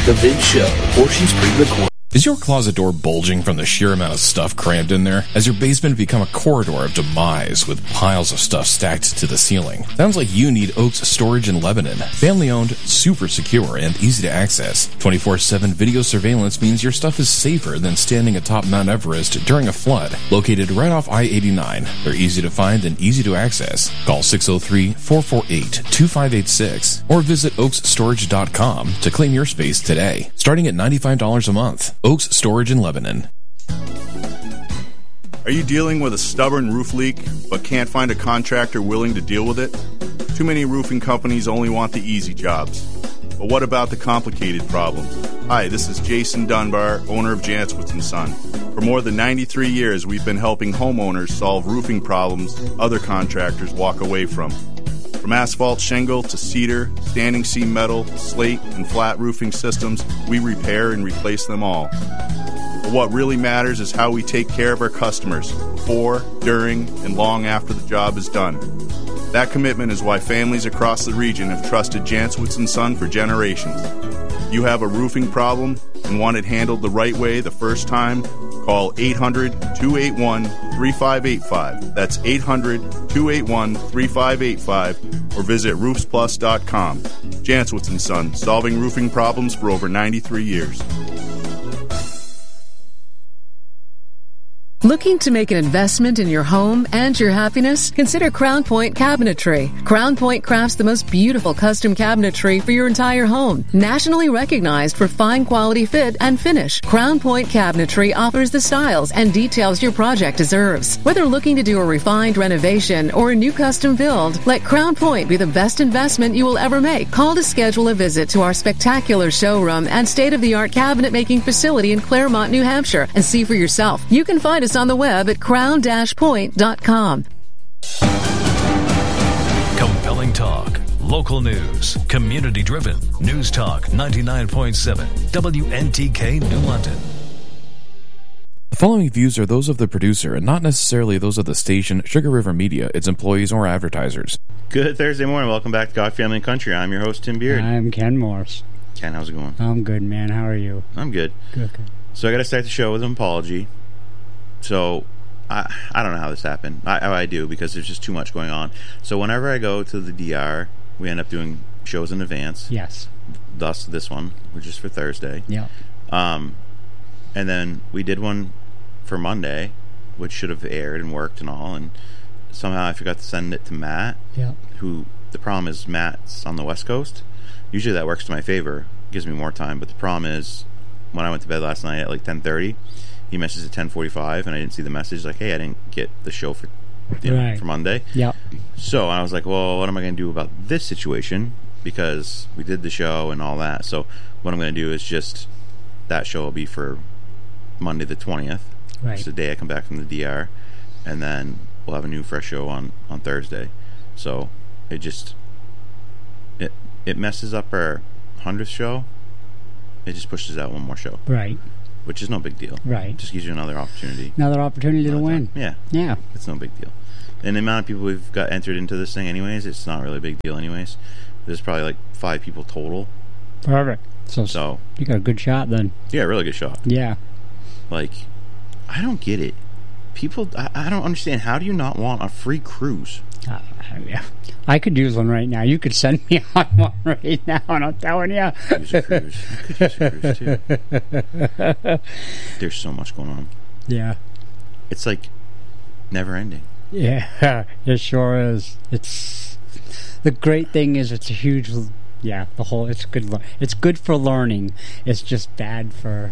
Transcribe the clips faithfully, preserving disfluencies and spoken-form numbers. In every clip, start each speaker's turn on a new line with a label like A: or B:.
A: The Vid Show, portions pre-recorded.
B: Is your closet door bulging from the sheer amount of stuff crammed in there? Has your basement become a corridor of demise with piles of stuff stacked to the ceiling? Sounds like you need Oaks Storage in Lebanon. Family-owned, super secure, and easy to access. twenty-four seven video surveillance means your stuff is safer than standing atop Mount Everest during a flood. Located right off I eighty-nine, they're easy to find and easy to access. Call six oh three, four four eight, two five eight six or visit oaks storage dot com to claim your space today. Starting at ninety-five dollars a month. Oaks Storage in Lebanon.
C: Are you dealing with a stubborn roof leak but can't find a contractor willing to deal with it? Too many roofing companies only want the easy jobs. But what about the complicated problems? Hi, this is Jason Dunbar, owner of Jantzwitz and Son. For more than ninety-three years, we've been helping homeowners solve roofing problems other contractors walk away from. From asphalt shingle to cedar, standing seam metal, slate, and flat roofing systems, we repair and replace them all. But what really matters is how we take care of our customers before, during, and long after the job is done. That commitment is why families across the region have trusted Jantzwitz and Son for generations. You have a roofing problem and want it handled the right way the first time? Call eight hundred, two eight one, three five eight five. That's eight hundred, two eight one, three five eight five or visit roofs plus dot com. Jantzwitz and Son, solving roofing problems for over ninety-three years.
D: Looking to make an investment in your home and your happiness? Consider Crown Point Cabinetry. Crown Point crafts the most beautiful custom cabinetry for your entire home. Nationally recognized for fine quality fit and finish, Crown Point Cabinetry offers the styles and details your project deserves. Whether looking to do a refined renovation or a new custom build, let Crown Point be the best investment you will ever make. Call to schedule a visit to our spectacular showroom and state-of-the-art cabinet making facility in Claremont, New Hampshire, and see for yourself. You can find us on the web at crown dash point dot com.
E: Compelling talk, local news, community driven. News Talk ninety-nine point seven W N T K New London.
B: The following views are those of the producer and not necessarily those of the station, Sugar River Media, its employees, or advertisers.
F: Good Thursday morning. Welcome back to God, Family, and Country. I'm your host, Tim Beard.
G: I'm Ken Morse.
F: Ken, how's it going?
G: I'm good, man. How are you?
F: I'm good.
G: Good, good.
F: So I got to start the show with an apology. So, I I don't know how this happened. I, I do, because there's just too much going on. So whenever I go to the D R, we end up doing shows in advance.
G: Yes.
F: Thus, this one, which is for Thursday.
G: Yeah.
F: Um, and then we did one for Monday, which should have aired and worked and all, and somehow I forgot to send it to Matt.
G: Yeah. Who,
F: the problem is Matt's on the West Coast. Usually that works to my favor. It gives me more time, but the problem is when I went to bed last night at like ten thirty, he messaged at ten forty-five, and I didn't see the message. Like, hey, I didn't get the show for you know,
G: right.
F: for Monday.
G: Yeah.
F: So I was like, well, what am I going to do about this situation? Because we did the show and all that. So what I'm going to do is just, that show will be for Monday the twentieth.
G: Right.
F: Which is the day I come back from the D R. And then we'll have a new fresh show on, on Thursday. So it just, it it messes up our hundredth show. It just pushes out one more show.
G: Right. Which
F: is no big deal.
G: Right.
F: Just gives you another opportunity.
G: Another opportunity another to win.
F: Time. Yeah.
G: Yeah.
F: It's no big deal. And the amount of people we've got entered into this thing anyways, it's not really a big deal anyways. There's probably like five people total.
G: Perfect. So,
F: so
G: you got a good shot then.
F: Yeah, really good shot.
G: Yeah.
F: Like, I don't get it. People, I, I don't understand. How do you not want a free cruise?
G: Uh, yeah. I could use one right now. You could send me on one right now, and I'm telling you.
F: Use a cruise. I could use a cruise, too. There's so much going on.
G: Yeah.
F: It's like never ending.
G: Yeah, it sure is. It's the great thing is it's a huge, yeah, the whole, it's good. It's good for learning. It's just bad for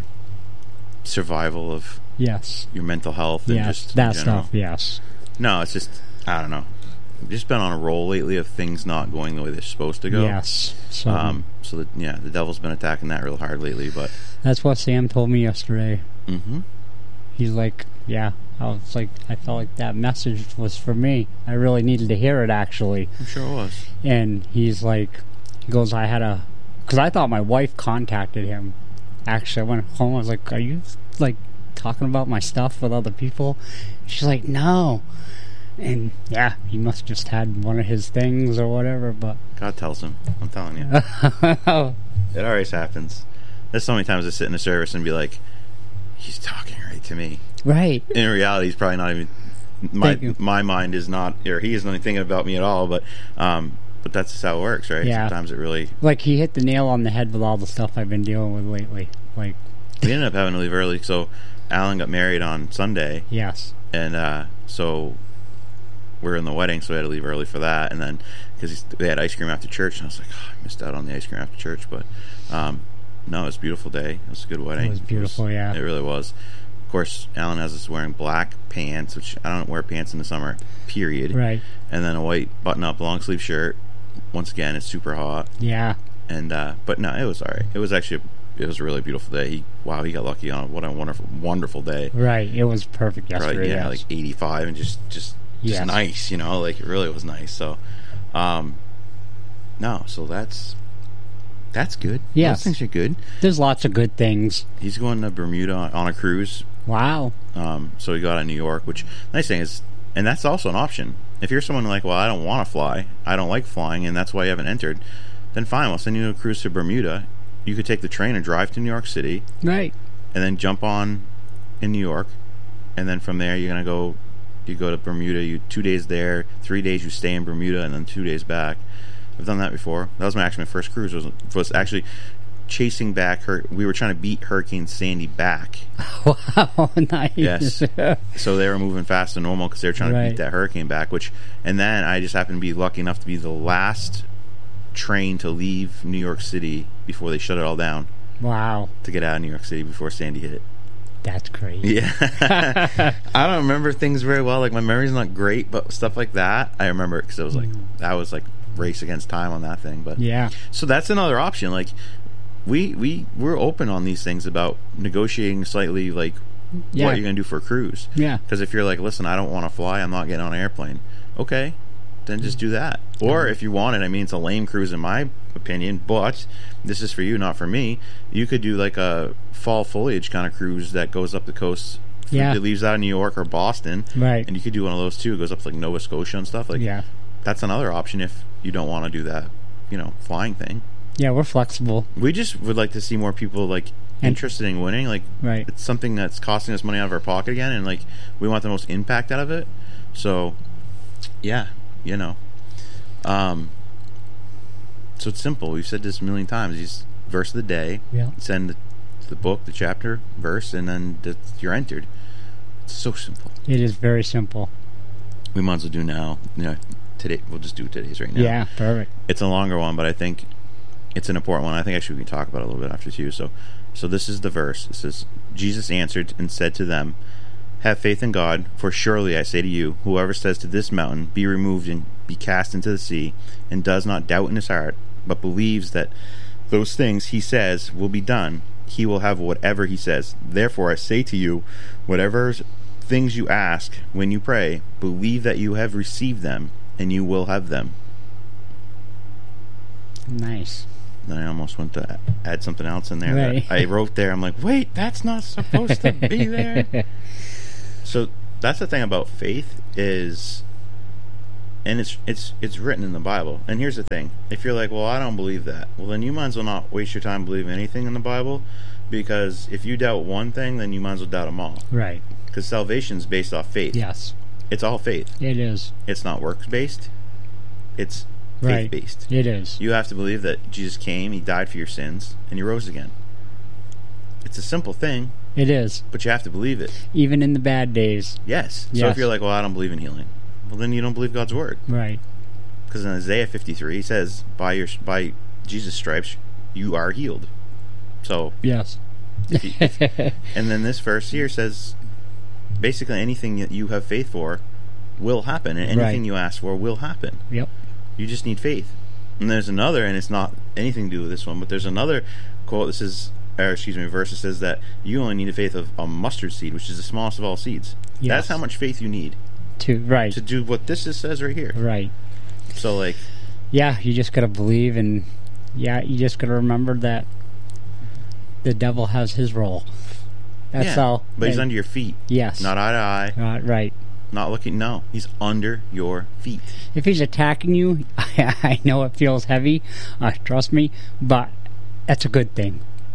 F: survival of
G: yes
F: your mental health and
G: yes,
F: just
G: that stuff. Yes.
F: No, it's just, I don't know. I've just been on a roll lately of things not going the way they're supposed to go.
G: Yes. So,
F: um, so that, yeah, the devil's been attacking that real hard lately, but
G: that's what Sam told me yesterday.
F: Mm-hmm.
G: He's like, yeah, I was like, I felt like that message was for me. I really needed to hear it, actually.
F: I'm sure it was.
G: And he's like, he goes, I had a, because I thought my wife contacted him. Actually, I went home, I was like, are you, like, talking about my stuff with other people? She's like, no. And yeah, he must just had one of his things or whatever, but
F: God tells him. I'm telling you. It always happens. There's so many times I sit in a service and be like, he's talking right to me.
G: Right.
F: In reality, he's probably not even. My
G: Thank you.
F: my mind is not, or he isn't thinking about me at all. But um, but that's just how it works, right?
G: Yeah.
F: Sometimes it really.
G: Like, he hit the nail on the head with all the stuff I've been dealing with lately. Like,
F: We ended up having to leave early, so Alan got married on Sunday,
G: yes.
F: and uh, so we're in the wedding, so we had to leave early for that. And then because we had ice cream after church, and I was like, oh, I missed out on the ice cream after church. But um, no, it was a beautiful day. It was a good wedding.
G: It was beautiful,
F: it was,
G: yeah.
F: It really was. Of course, Alan has us wearing black pants, which I don't wear pants in the summer, period.
G: Right.
F: And then a white button-up long-sleeve shirt. Once again, it's super hot.
G: Yeah.
F: And uh, but no, it was all right. It was actually a, it was a really beautiful day. He wow, he got lucky on it. What a wonderful, wonderful day.
G: Right. It was perfect yesterday.
F: Right, yeah,
G: yes.
F: like eighty-five and just just just
G: Yes.
F: nice, you know, like it really was nice. So, um, no, so that's that's good.
G: Yes.
F: Those things are good.
G: There's lots of good things.
F: He's going to Bermuda on, on a cruise.
G: Wow.
F: Um, so he got out of New York, which nice thing is, and that's also an option. If you're someone like, well, I don't want to fly, I don't like flying, and that's why you haven't entered, then fine, we'll send you a cruise to Bermuda. You could take the train and drive to New York City,
G: Right.
F: and then jump on in New York, and then from there you're gonna go. You go to Bermuda. You two days there, three days you stay in Bermuda, and then two days back. I've done that before. That was my actually my first cruise. Was was actually chasing back her. We were trying to beat Hurricane Sandy back.
G: Wow. Nice.
F: Yes. So they were moving faster than normal because they were trying to
G: Right.
F: beat that hurricane back. Which, and then I just happened to be lucky enough to be the last train to leave New York City before they shut it all down
G: Wow.
F: to get out of New York City before Sandy hit.
G: That's crazy.
F: Yeah. I don't remember things very well. Like, my memory's not great, but stuff like that, I remember it because it was like, that was like race against time on that thing. But
G: Yeah.
F: so that's another option. Like, we, we, we're open on these things about negotiating slightly, like,
G: Yeah.
F: what you're going to do for a cruise.
G: Yeah.
F: Because if you're like, listen, I don't want to fly, I'm not getting on an airplane. Okay, then just do that. Or if you want it, I mean, it's a lame cruise in my opinion, but this is for you, not for me. You could do like a fall foliage kind of cruise that goes up the coast.
G: Yeah.
F: It leaves out of New York or Boston.
G: Right.
F: And you could do one of those too. It goes up to like Nova Scotia and stuff. Like,
G: Yeah.
F: that's another option if you don't want to do that, you know, flying thing.
G: Yeah, we're flexible.
F: We just would like to see more people like
G: And-
F: interested in winning. Like,
G: Right.
F: it's something that's costing us money out of our pocket again, and like we want the most impact out of it. So, yeah, you know, um, so it's simple. We've said this a million times. You just verse of the day,
G: Yeah.
F: send the, the book, the chapter, verse, and then the, you're entered. It's so simple.
G: It is very simple.
F: We might as well do now. You know, today we'll just do today's right now.
G: Yeah, perfect.
F: It's a longer one, but I think it's an important one. I think actually we can talk about it a little bit after too. So, so this is the verse. It says, Jesus answered and said to them, have faith in God, for surely I say to you, whoever says to this mountain, be removed and be cast into the sea, and does not doubt in his heart, but believes that those things he says will be done, he will have whatever he says. Therefore I say to you, whatever things you ask when you pray, believe that you have received them, and you will have them.
G: Nice.
F: Then I almost went to add something else in there
G: Right.
F: that I wrote there. I'm like, wait, that's not supposed to be there. So that's the thing about faith is, and it's it's it's written in the Bible. And here's the thing: if you're like, well, I don't believe that, well, then you might as well not waste your time believing anything in the Bible, because if you doubt one thing, then you might as well doubt them all.
G: Right.
F: Because salvation is based off faith.
G: Yes.
F: It's all faith.
G: It is.
F: It's not works based. It's
G: Right.
F: faith based.
G: It is.
F: You have to believe that Jesus came, he died for your sins, and he rose again. It's a simple thing,
G: It is.
F: but you have to believe it.
G: Even in the bad days.
F: Yes. So
G: Yes.
F: if you're like, well, I don't believe in healing, well, then you don't believe God's word.
G: Right.
F: Because in Isaiah fifty-three, he says, by your by Jesus' stripes, you are healed. So,
G: Yes.
F: if you, if, and then this verse here says, basically anything that you have faith for will happen, and anything
G: Right.
F: you ask for will happen.
G: Yep.
F: You just need faith. And there's another, and it's not anything to do with this one, but there's another quote that says, or excuse me, verse that says that you only need a faith of a mustard seed, which is the smallest of all seeds.
G: Yes.
F: That's how much faith you need
G: To right.
F: to do what this is, says right here.
G: Right.
F: So, like,
G: Yeah, you just gotta believe, and yeah, you just gotta remember that the devil has his role. That's
F: yeah,
G: all.
F: but he's
G: And-
F: under your feet,
G: Yes.
F: not eye to eye,
G: Uh, right.
F: not looking. No, he's under your feet.
G: If he's attacking you, I, I know it feels heavy. Uh, trust me, but that's a good thing.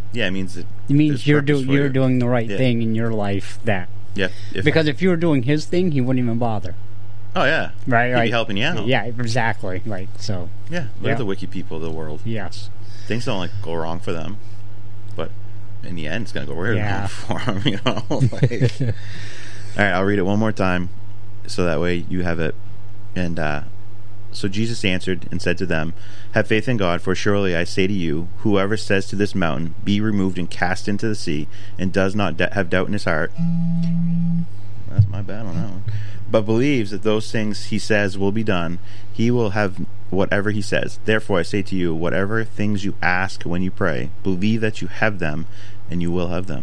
F: Yeah, it means that
G: It means
F: there's
G: you're
F: purpose
G: doing
F: for
G: you're
F: you.
G: doing the right
F: Yeah.
G: thing in your life. That
F: Yeah. If,
G: because if you were doing his thing, he wouldn't even bother.
F: oh, yeah.
G: Right?
F: He'd
G: right.
F: be helping you out.
G: Yeah, exactly. Like so.
F: Yeah. Look
G: Yeah.
F: at the wiki people of the world.
G: Yes.
F: Things don't, like, go wrong for them. But in the end, it's going to go weird
G: Yeah.
F: for them, you know? Like, all right, I'll read it one more time so that way you have it. And, uh... So Jesus answered and said to them, have faith in God, for surely I say to you, whoever says to this mountain, be removed and cast into the sea, and does not d- have doubt in his heart, that's my bad on that one, but believes that those things he says will be done, he will have whatever he says. Therefore I say to you, whatever things you ask when you pray, believe that you have them, and you will have them.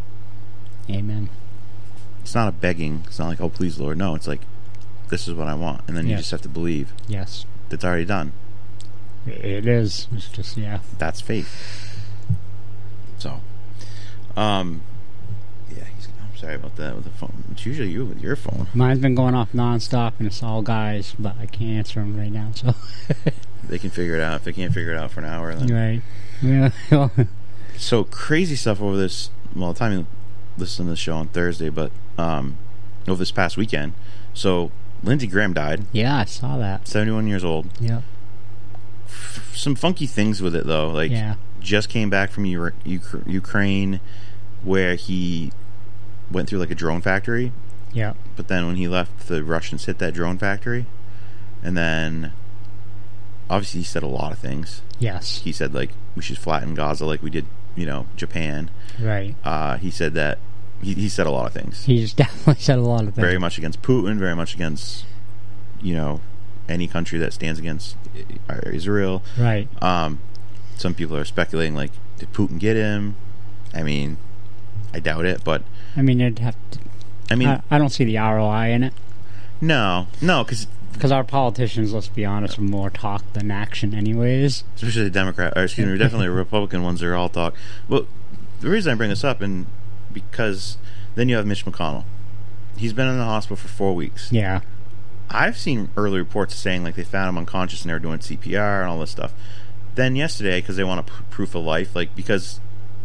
G: Amen.
F: It's not a begging. It's not like, oh, please, Lord. No, it's like, this is what I want. And then you
G: Yes.
F: just have to believe
G: Yes.
F: that's already done.
G: It is. It's just yeah.
F: That's faith. So, um, yeah, he's, I'm sorry about that with the phone. It's usually you with your phone.
G: Mine's been going off nonstop, and it's all guys, but I can't answer them right now. So
F: They can figure it out. If they can't figure it out for an hour, then.
G: right. Yeah.
F: So, crazy stuff over this, well, the time you listen to the show on Thursday, but um, over this past weekend. So, Lindsey Graham died,
G: yeah, I saw that.
F: seventy-one years old.
G: Yeah.
F: Some funky things with it, though. Like,
G: Yeah.
F: just came back from Ur- Uk- Ukraine, where he went through, like, a drone factory.
G: Yeah.
F: But then when he left, the Russians hit that drone factory. And then, obviously, he said a lot of things.
G: Yes.
F: He said, like, we should flatten Gaza like we did, you know, Japan.
G: Right.
F: Uh, he said that, he, he said a lot of things.
G: He's definitely said a lot of things.
F: Very much against Putin, very much against, you know, any country that stands against Israel.
G: Right.
F: Um, some people are speculating, like, did Putin get him? I mean, I doubt it, but...
G: I mean, it'd have to...
F: I mean...
G: I, I don't see the R O I in it.
F: No. No, because...
G: Because our politicians, let's be honest, are more talk than action anyways.
F: Especially the Democrat, or excuse me, definitely Republican ones are all talk. Well, the reason I bring this up, and because then you have Mitch McConnell. He's been in the hospital for four weeks.
G: Yeah.
F: I've seen early reports saying, like, they found him unconscious and they were doing C P R and all this stuff. Then yesterday, because they want a p- proof of life, like, because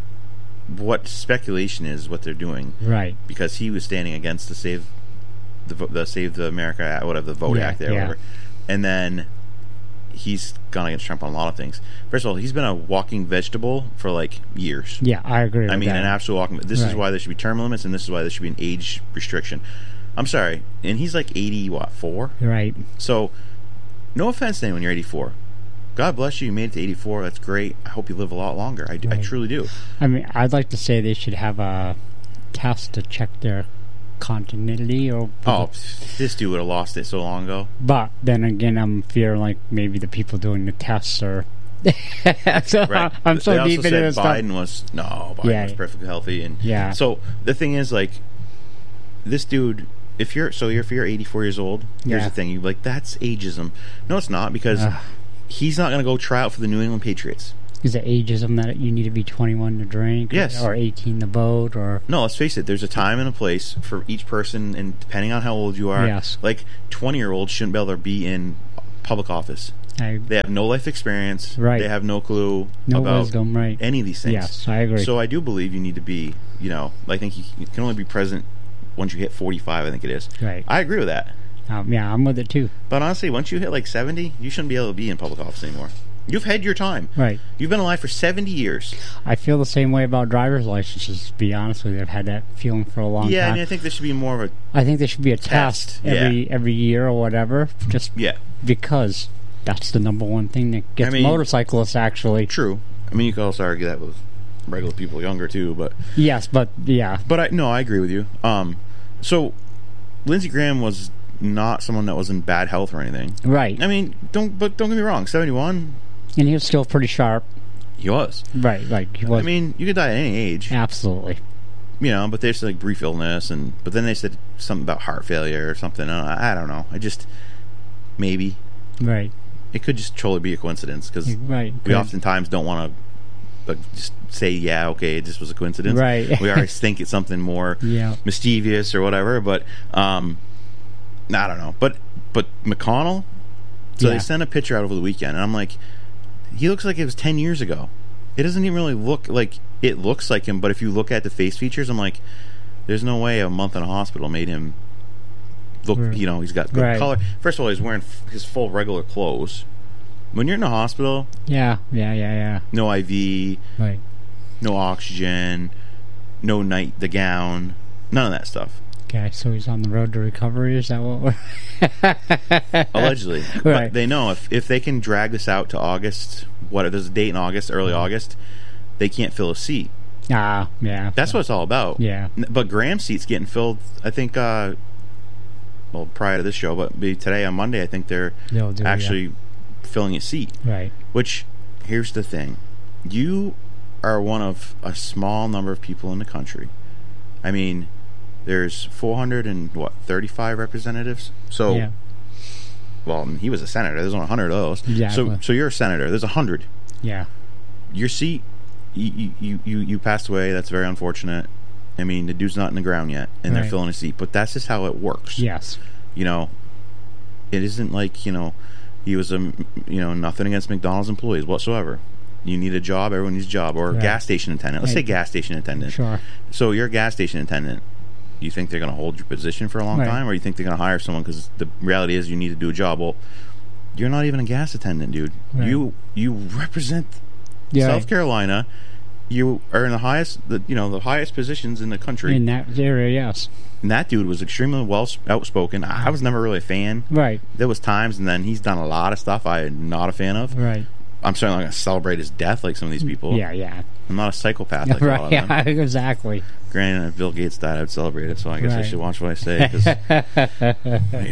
F: what speculation is what they're doing.
G: Right.
F: Because he was standing against the Save the, vo- the Save the America Act, whatever, the Vote
G: Yeah,
F: Act there,
G: yeah.
F: whatever. And then he's gone against Trump on a lot of things. First of all, he's been a walking vegetable for, like, years.
G: Yeah, I agree with
F: I mean,
G: that.
F: an absolute walking... This is
G: Right.
F: why there should be term limits, and this is why there should be an age restriction. I'm sorry. And he's, like, eighty, what, four?
G: Right.
F: So, no offense to anyone, you're eighty-four. God bless you, you made it to eighty-four. That's great. I hope you live a lot longer. I, I
G: Right.
F: truly do.
G: I mean, I'd like to say they should have a test to check their continuity or...
F: Oh, this dude would have lost it so long ago.
G: But then again, I'm fearing like maybe the people doing the tests are... so
F: Right.
G: I'm so
F: they also
G: deep into
F: said
G: this
F: Biden
G: stuff.
F: was... No, Biden
G: Yeah.
F: was perfectly healthy. And
G: Yeah.
F: So, the thing is, like, this dude... If you're... So, if you're eighty-four years old, here's
G: Yeah.
F: the thing. You're like, that's ageism. No, it's not, because...
G: Ugh.
F: He's not going to go try out for the New England Patriots.
G: Is it ageism that you need to be twenty-one to drink?
F: Yes.
G: Or eighteen to vote? Or
F: No, let's face it. There's a time and a place for each person, and depending on how old you are,
G: Yes.
F: like twenty-year-olds shouldn't be able to be in public office.
G: I,
F: They have no life experience.
G: Right.
F: They have no clue
G: no
F: about
G: wisdom, right?
F: any of these things.
G: Yes, I agree.
F: So I do believe you need to be, you know, I think you, you can only be president once you hit forty-five, I think it is.
G: Right.
F: I agree with that.
G: Um, yeah, I'm with it too.
F: But honestly, once you hit like seventy, you shouldn't be able to be in public office anymore. You've had your time.
G: Right.
F: You've been alive for seventy years.
G: I feel the same way about driver's licenses, to be honest with you. I've had that feeling for a long
F: Yeah,
G: time.
F: and I think there should be more of a...
G: I think there should be a test,
F: Test,
G: every
F: yeah.
G: every year or whatever, just
F: Yeah.
G: because that's the number one thing that gets
F: I mean-
G: motorcyclists actually.
F: True. I mean, you could also argue that with regular people younger too, but...
G: Yes, but yeah,
F: But I no, I agree with you. Um, so Lindsey Graham was not someone that was in bad health or anything.
G: right.
F: I mean, don't but don't get me wrong. seventy-one,
G: And he was still pretty sharp.
F: he was.
G: Right, like he was.
F: I mean, you could die at any age,
G: absolutely.
F: you know. But they said like brief illness, and but then they said something about heart failure or something. I, I don't know. I just maybe
G: Right,
F: it could just totally be a coincidence because
G: right.
F: we
G: Good.
F: oftentimes don't want to like just say yeah, okay, it just was a coincidence.
G: Right.
F: We always think it's something more
G: Yeah.
F: mischievous or whatever. But um, I don't know. But but McConnell. So
G: Yeah.
F: they sent a picture out over the weekend, and I'm like, he looks like it was ten years ago. It doesn't even really look like it looks like him, but if you look at the face features, I'm like, there's no way a month in a hospital made him look,
G: Right.
F: you know, he's got good
G: Right.
F: color. First of all, he's wearing f- his full regular clothes. When you're in a hospital,
G: Yeah, yeah, yeah, yeah.
F: no I V,
G: Right.
F: no oxygen, no night, the gown, none of that stuff.
G: Okay, so he's on the road to recovery. Is that what we're...
F: Allegedly.
G: Right.
F: But they know if, if they can drag this out to August, what, there's a date in August, early August, they can't fill a seat.
G: Ah, yeah.
F: That's what it's all about.
G: Yeah.
F: N- But Graham's seat's getting filled, I think, uh, well, prior to this show, but be today on Monday, I think they're
G: They'll do,
F: actually filling a seat.
G: Right.
F: Which, here's the thing. You are one of a small number of people in the country. I mean, there's four hundred and, what, thirty-five representatives? So,
G: Yeah.
F: well, he was a senator. There's only one hundred of those.
G: Exactly.
F: So, so you're a senator. There's one hundred.
G: Yeah.
F: Your seat, you, you, you, you passed away. That's very unfortunate. I mean, the dude's not in the ground yet, and
G: Right.
F: they're filling a seat. But that's just how it works.
G: Yes.
F: You know, it isn't like, you know, he was a, you know, nothing against McDonald's employees whatsoever. You need a job, everyone needs a job. Or a
G: Right.
F: gas station attendant. Let's
G: Right.
F: say gas station attendant.
G: Sure.
F: So you're a gas station attendant. You think they're going to hold your position for a long
G: Right.
F: time? Or you think they're going to hire someone because the reality is you need to do a job? Well, you're not even a gas attendant, dude.
G: Right.
F: You you represent
G: Yeah.
F: South Carolina. You are in the highest, the you know, the highest positions in the country.
G: In that area, yes.
F: And that dude was extremely well s- outspoken. I I was never really a fan.
G: Right.
F: There was times, and then he's done a lot of stuff I'm not a fan of.
G: Right.
F: I'm certainly not going to celebrate his death like some of these people.
G: Yeah, yeah.
F: I'm not a psychopath like a lot
G: Right,
F: of them.
G: yeah, exactly.
F: Granted, if Bill Gates died, I'd celebrate it, so I guess I
G: Right.
F: should watch what I say. 'Cause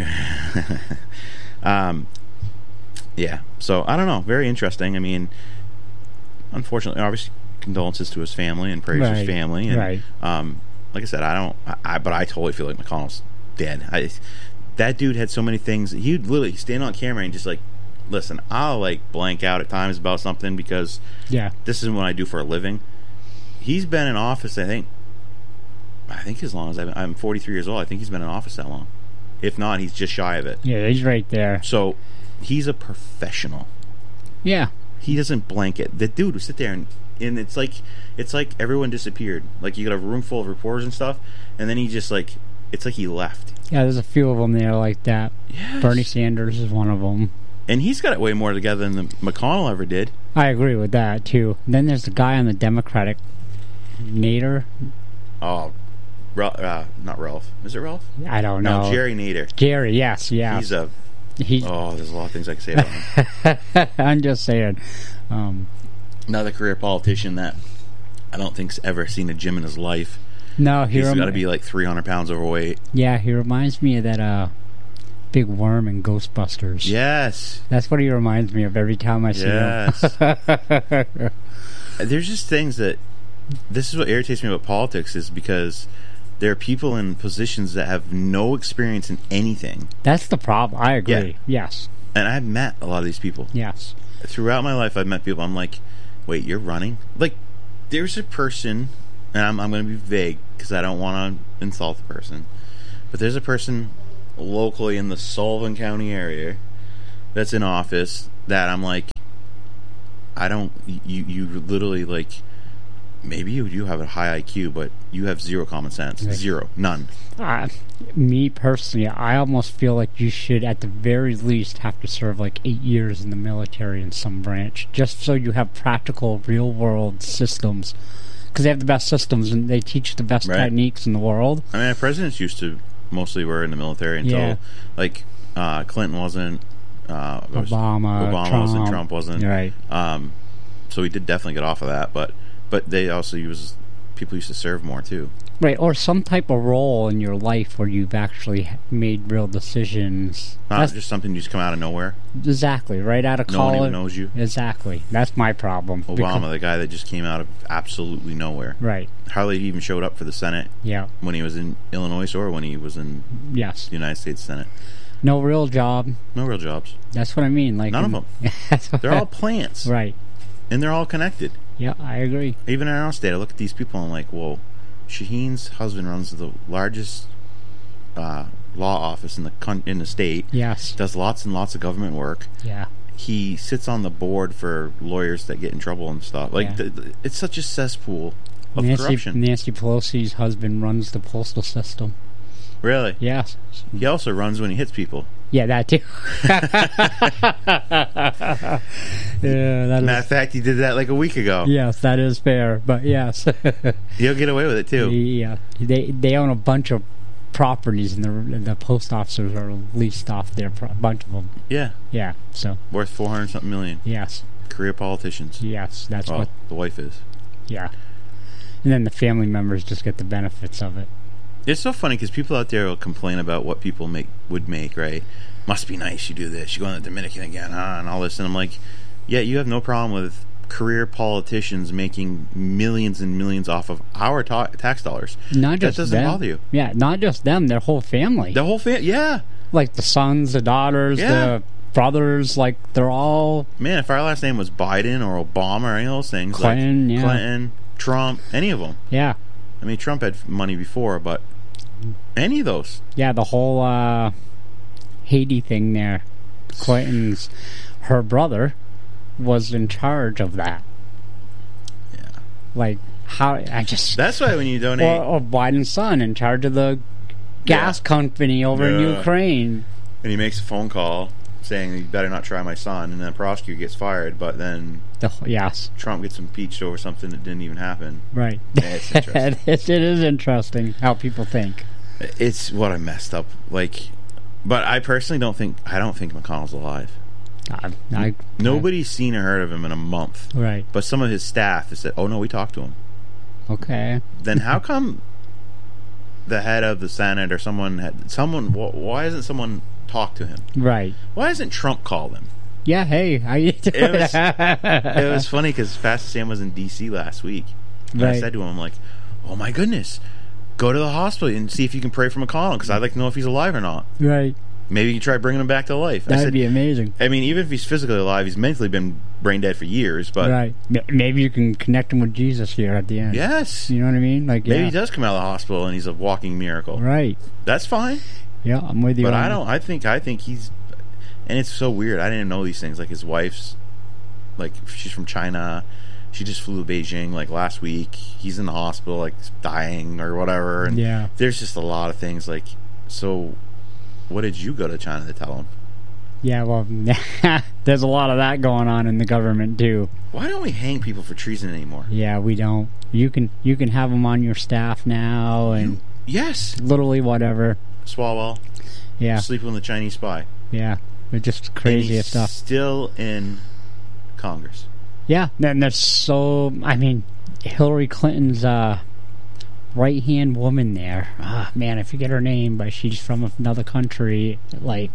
F: um, yeah, so I don't know. Very interesting. I mean, unfortunately, obviously, condolences to his family and prayers to his
G: Right,
F: family. And,
G: right.
F: um, like I said, I don't, I, I- but I totally feel like McConnell's dead. I, that dude had so many things. He'd literally stand on camera and just like, listen, I'll like blank out at times about something because
G: Yeah.
F: this is what I do for a living. He's been in office, I think, I think as long as I've been, I'm forty-three years old. I think he's been in office that long. If not, he's just shy of it.
G: Yeah, he's right there.
F: So he's a professional.
G: Yeah.
F: He doesn't blank it. The dude would sit there and, and it's like it's like everyone disappeared. Like you got a room full of reporters and stuff, and then he just like it's like he left.
G: Yeah, there's a few of them there like that.
F: Yes.
G: Bernie Sanders is one of them.
F: And he's got it way more together than the McConnell ever did.
G: I agree with that, too. Then there's the guy on the Democratic, Nader.
F: Oh, Ra- uh, not Ralph. Is it Ralph?
G: I don't know.
F: No, Jerry Nader.
G: Jerry, yes, yeah.
F: He's a
G: He,
F: oh, there's a lot of things I can say about him.
G: I'm just saying. Um,
F: Another career politician that I don't think's ever seen a gym in his life.
G: no, he
F: He's
G: rem-
F: got to be like three hundred pounds overweight.
G: Yeah, he reminds me of that uh, big worm in Ghostbusters.
F: Yes.
G: That's what he reminds me of every time I see
F: Yes.
G: him.
F: There's just things that this is what irritates me about politics is because there are people in positions that have no experience in anything.
G: That's the problem. I agree.
F: Yeah.
G: Yes.
F: And I've met a lot of these people.
G: Yes.
F: Throughout my life, I've met people. I'm like, wait, you're running? Like, there's a person, and I'm, I'm going to be vague because I don't want to insult the person, but there's a person locally in the Sullivan County area that's in office that I'm like, I don't, you, you literally like, maybe you do have a high I Q, but you have zero common sense.
G: Right.
F: Zero. None.
G: Uh, me personally, I almost feel like you should, at the very least, have to serve like eight years in the military in some branch, just so you have practical, real-world systems. Because they have the best systems, and they teach the best
F: Right.
G: techniques in the world.
F: I mean, our presidents used to mostly were in the military until,
G: Yeah.
F: like, uh, Clinton wasn't. Uh, was-
G: Obama,
F: Obama
G: Trump.
F: wasn't. Trump wasn't.
G: Right.
F: Um, so we did definitely get off of that, but but they also use people used to serve more too.
G: Right, or some type of role in your life where you've actually made real decisions.
F: Not
G: That's
F: just something you just come out of nowhere.
G: exactly right out of
F: No one
G: college.
F: even knows you.
G: Exactly, that's my problem.
F: Obama,
G: Because-
F: the guy that just came out of absolutely nowhere.
G: right?
F: Hardly even showed up for the Senate
G: Yeah.
F: when he was in Illinois or when he was in
G: Yes.
F: the United States Senate.
G: No real job.
F: No real jobs.
G: That's what I mean. Like
F: None of
G: in-
F: them.
G: That's what
F: They're all plants,
G: right.
F: and they're all connected.
G: Yeah, I agree.
F: Even in our own state, I look at these people and I'm like, whoa, Shaheen's husband runs the largest uh, law office in the con- in the state.
G: Yes.
F: Does lots and lots of government work.
G: Yeah.
F: he sits on the board for lawyers that get in trouble and stuff. Like,
G: Yeah.
F: the, the, it's such a cesspool of
G: Nancy,
F: corruption.
G: Nancy Pelosi's husband runs the postal system.
F: Really?
G: Yes.
F: He also runs when he hits people.
G: Yeah, that too. yeah, that
F: Matter
G: is.
F: of fact, he did that like a week ago.
G: Yes, that is fair. But yes,
F: He'll get away with it too.
G: yeah, they they own a bunch of properties, and the the post officers are leased off their pro- bunch of them.
F: Yeah,
G: Yeah. So
F: worth four hundred something million.
G: yes,
F: Career politicians.
G: yes, that's
F: Well,
G: what.
F: the wife is.
G: Yeah. And then the family members just get the benefits of it.
F: It's so funny because people out there will complain about what people make would make, right? Must be nice you do this. You go in the Dominican again, ah, and all this. And I'm like, yeah, you have no problem with career politicians making millions and millions off of our ta- tax dollars.
G: Not just
F: that doesn't
G: them.
F: bother you.
G: Yeah, not just them, their whole family.
F: The whole family, yeah.
G: Like the sons, the daughters,
F: Yeah.
G: the brothers, like they're all
F: Man, if our last name was Biden or Obama or any of those things,
G: Clinton,
F: like
G: yeah.
F: Clinton, Trump, any of them.
G: yeah.
F: I mean, Trump had money before, but any of those.
G: Yeah, the whole uh, Haiti thing there. Clinton's, her brother, was in charge of that.
F: Yeah.
G: Like, how, I just...
F: That's why when you donate...
G: Or, or Biden's son in charge of the gas
F: Yeah.
G: company over in
F: Yeah.
G: Ukraine.
F: And he makes a phone call saying, you better not try my son, and then the prosecutor gets fired, but then
G: The, yes,
F: Trump gets impeached over something that didn't even happen.
G: right.
F: Yeah, it's interesting.
G: it, it is interesting how people think.
F: It's what I messed up. Like, but I personally don't think, I don't think McConnell's alive.
G: I, I,
F: Nobody's seen or heard of him in a month.
G: I, right.
F: But some of his staff has said, oh no, we talked to him.
G: Okay.
F: Then how come the head of the Senate or someone had someone? wh- Why hasn't someone talked to him?
G: Right.
F: Why hasn't Trump called him?
G: Yeah, hey, how you doing?
F: It was, it was funny because Pastor Sam was in D C last week, and I
G: Right.
F: said to him, I'm like, "Oh my goodness, go to the hospital and see if you can pray for McConnell because I'd like to know if he's alive or not.
G: Right.
F: Maybe you can try bringing him back to life." I
G: That'd
F: said,
G: be amazing.
F: I mean, even if he's physically alive, he's mentally been brain dead for years. But
G: Right. M- Maybe you can connect him with Jesus here at the end.
F: yes,
G: You know what I mean? Like,
F: maybe
G: yeah.
F: he does come out of the hospital and he's a walking miracle.
G: Right.
F: That's fine.
G: Yeah, I'm with you.
F: But
G: on
F: I
G: that.
F: don't. I think. I think he's. And it's so weird. I didn't know these things. Like his wife's, like she's from China. She just flew to Beijing like last week. He's in the hospital, like dying or whatever. And
G: Yeah.
F: there's just a lot of things. Like, so, what did you go to China to tell him?
G: Yeah, well, there's a lot of that going on in the government too.
F: Why don't we hang people for treason anymore?
G: Yeah, we don't. You can you can have them on your staff now and
F: Yes,
G: literally whatever.
F: Swalwell
G: Yeah,
F: sleeping with a Chinese spy.
G: yeah. It's just
F: And
G: crazy
F: he's
G: stuff.
F: Still in Congress.
G: Yeah, then there's so. I mean, Hillary Clinton's uh, right hand woman there. Ah, man, I forget her name, but she's from another country. Like,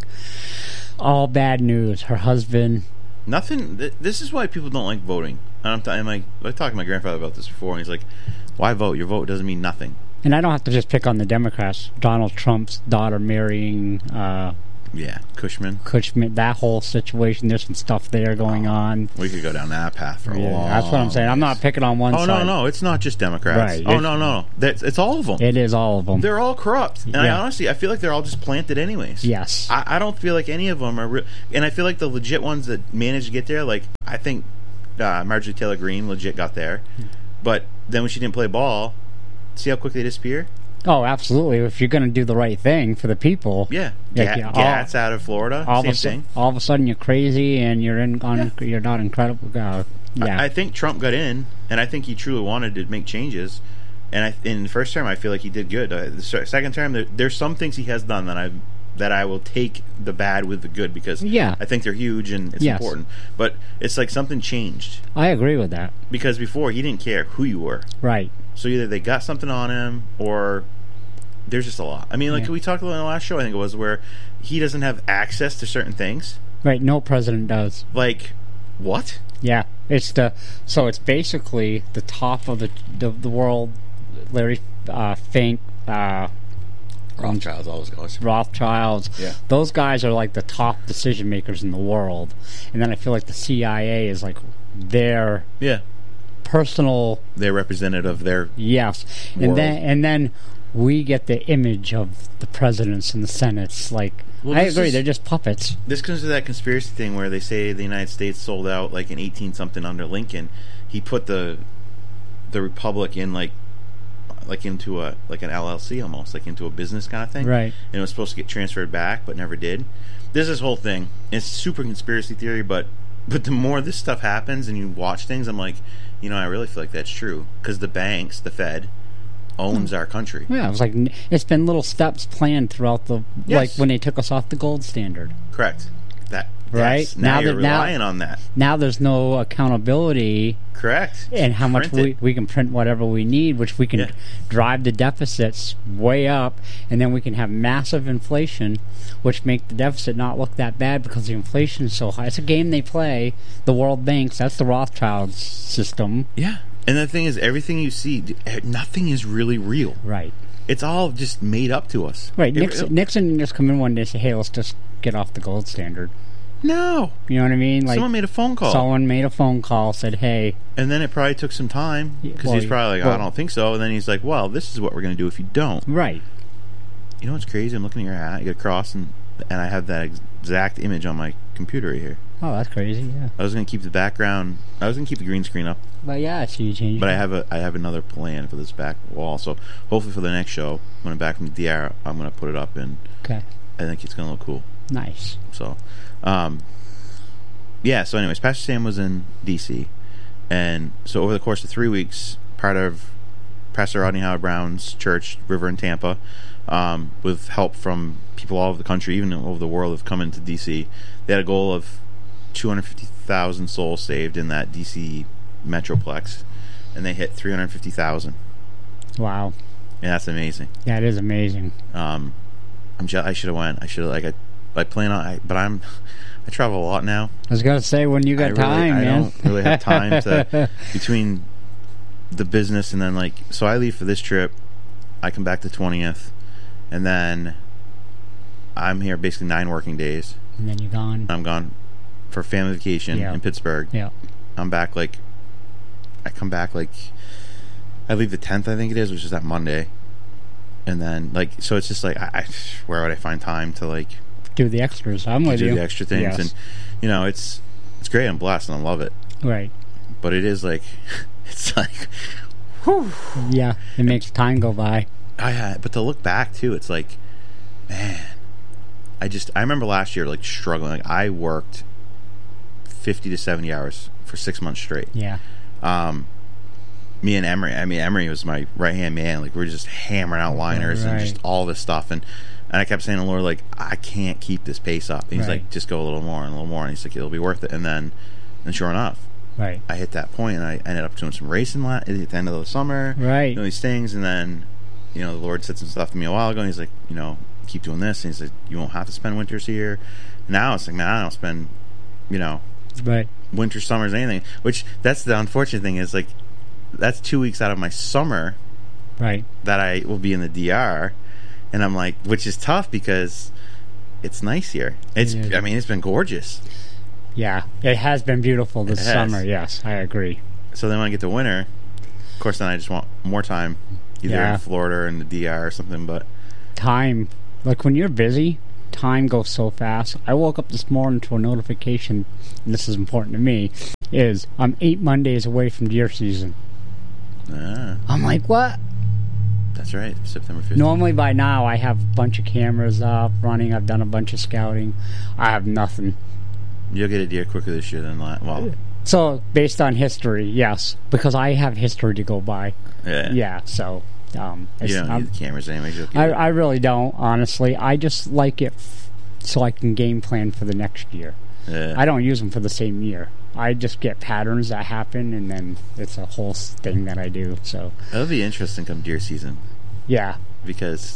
G: all bad news. Her husband.
F: Nothing. Th- this is why people don't like voting. And I'm, t- I'm like, I talked to my grandfather about this before, and he's like, "Why vote? Your vote doesn't mean nothing."
G: And I don't have to just pick on the Democrats. Donald Trump's daughter marrying uh,
F: Yeah, Cushman.
G: Cushman. That whole situation. There's some stuff there going on.
F: We could go down that path for a
G: Yeah,
F: long.
G: that's what I'm saying. I'm not picking on one
F: Oh
G: side.
F: no, no, it's not just Democrats.
G: Right.
F: Oh
G: It's-
F: no, no, That's, it's all of them.
G: It is all of them.
F: They're all corrupt, and I
G: Yeah.
F: honestly, I feel like they're all just planted anyways.
G: Yes.
F: I, I don't feel like any of them are real, and I feel like the legit ones that managed to get there, like I think uh, Marjorie Taylor Greene legit got there, but then when she didn't play ball, see how quickly they disappear.
G: Oh, absolutely. If you're going to do the right thing for the people.
F: Yeah,
G: Yeah,
F: Ga-
G: yeah, all-
F: Gats out of Florida,
G: All
F: same
G: of, a, su-
F: thing.
G: all of a sudden you're crazy and you're in on you're not incredible. Uh, yeah.
F: I, I think Trump got in, and I think he truly wanted to make changes. And I, in the first term, I feel like he did good. Uh, the se- second term, there, there's some things he has done that I that I will take the bad with the good because
G: Yeah.
F: I think they're huge and it's
G: Yes.
F: important. But it's like something changed
G: I agree with that.
F: because before he didn't care who you were.
G: Right.
F: So either they got something on him or there's just a lot. I mean, like
G: Yeah.
F: we talked about in the last show, I think it was, where he doesn't have access to certain things.
G: Right. No president does.
F: Like, what?
G: Yeah. It's the so it's basically the top of the the, the world. Larry uh, Fink, uh,
F: Rothschilds always goes.
G: Rothschilds.
F: Yeah.
G: Those guys are like the top decision makers in the world. And then I feel like the C I A is like their
F: Yeah.
G: personal.
F: They're representative of their
G: Yes,
F: world.
G: and then and then we get the image of the presidents and the senates. Like,
F: Well,
G: I
F: this
G: agree,
F: is-
G: they're just puppets.
F: This comes to that conspiracy thing where they say the United States sold out like in eighteen something under Lincoln. He put the the republic in like like into a like an L L C almost, like into a business kind of thing.
G: Right.
F: And it was supposed to get transferred back, but never did. There's this whole thing. It's super conspiracy theory, but but the more this stuff happens and you watch things, I'm like, you know, I really feel like that's true because the banks, the Fed, owns our country.
G: Yeah, it was like it's been little steps planned throughout the
F: Yes.
G: like when they took us off the gold standard.
F: Correct. That
G: Right.
F: that's- Now,
G: Now
F: you're
G: that- now-
F: relying on that.
G: Now there's no accountability
F: Correct.
G: and how much
F: Print
G: we,
F: it.
G: we can print whatever we need, which we can
F: Yeah.
G: drive the deficits way up, and then we can have massive inflation, which make the deficit not look that bad because the inflation is so high. It's a game they play. The world banks, that's the Rothschilds system.
F: Yeah. And the thing is, everything you see, d- eh, nothing is really real.
G: Right.
F: It's all just made up to us.
G: Right.
F: It-
G: Nixon,
F: it-
G: Nixon didn't just come in one day and say, hey, let's just get off the gold standard.
F: no.
G: You know what I mean? Like,
F: Someone made a phone call.
G: someone made a phone call, said, hey,
F: And then it probably took some time
G: Yeah,
F: because
G: well,
F: he's probably like,
G: well-
F: I don't think so. And then he's like, well, this is what we're going to do if you don't.
G: right.
F: You know what's crazy? I'm looking at your hat. You got a cross, and, and I have that ex- exact image on my computer right here.
G: Oh, that's crazy, yeah.
F: I was going to keep the background. I was going to keep the green screen up,
G: But yeah, I see you changed
F: but I
G: it.
F: have a I have another plan for this back wall. So hopefully for the next show, when I'm back from the D R, I'm going to put it up, and
G: Okay.
F: I think it's going to look cool.
G: Nice.
F: So, um, yeah. So, anyways, Pastor Sam was in D C, and so over the course of three weeks, part of Pastor Rodney Howard Brown's church, River in Tampa, um, with help from people all over the country, even over the world, have come into D C. They had a goal of two hundred fifty thousand souls saved in that D C metroplex, and they hit three hundred fifty thousand.
G: Wow.
F: And that's amazing.
G: That is amazing.
F: Um, I'm je- I should have went. I should have like I, I plan on. I, but I'm I travel a lot now.
G: I was going to say, when you got
F: I really,
G: time,
F: I
G: man.
F: don't really have time to between the business and then like so I leave for this trip. I come back the twentieth, and then I'm here basically nine working days.
G: And then you're gone.
F: I'm gone for family vacation
G: Yeah.
F: in Pittsburgh.
G: Yeah.
F: I'm back like I come back like I leave the tenth, I think it is, which is that Monday, and then like so it's just like I, I where would I find time to like
G: Do the extras. I'm with
F: do
G: you.
F: the extra things
G: Yes.
F: and you know it's it's great. I'm blessed and I love it.
G: Right.
F: But it is like it's like
G: Yeah. It makes time go by.
F: I had, but to look back too, it's like, man, I just I remember last year like struggling. Like I worked fifty to seventy hours for six months straight.
G: Yeah.
F: Um, me and Emery, I mean Emery was my right hand man. Like we we're just hammering out liners and
G: Right.
F: just all this stuff, and and I kept saying to the Lord like I can't keep this pace up. And he's
G: Right.
F: like, just go a little more and a little more, and he's like, it'll be worth it. And then, and sure enough,
G: Right.
F: I hit that point, and I ended up doing some racing la- at the end of the summer.
G: Right.
F: You know, these things, and then, you know, the Lord said some stuff to me a while ago, and he's like, you know, keep doing this, and he's like, you won't have to spend winters here. Now it's like, man, I don't spend, you know,
G: Right.
F: winter, summers, anything. Which, that's the unfortunate thing is, like, that's two weeks out of my summer
G: Right.
F: that I will be in the D R, and I'm like, which is tough because it's nice here. It's,
G: Yeah.
F: I mean, it's been gorgeous.
G: Yeah. It has been beautiful this
F: It has.
G: summer. Yes, I agree.
F: So then when I get to winter, of course, then I just want more time, either
G: Yeah.
F: in Florida or in the D R or something. But
G: Time. Like when you're busy, time goes so fast. I woke up this morning to a notification, and this is important to me, is I'm eight Mondays away from deer season.
F: ah,
G: I'm like, what?
F: that's right, September fifteenth.
G: Normally by now I have a bunch of cameras up, running. I've done a bunch of scouting. I have nothing.
F: You'll get a deer quicker this year than last. Well,
G: So, based on history, yes, because I have history to go by.
F: yeah,
G: Yeah, so um,
F: You
G: it's-
F: don't
G: I'm-
F: need the cameras anyways. You'll get
G: I,
F: it.
G: I really don't, honestly. I just like it f- so I can game plan for the next year.
F: yeah.
G: I don't use them for the same year. I just get patterns that happen, and then it's a whole s- thing that I do. So,
F: That'll be interesting come deer season
G: yeah,
F: because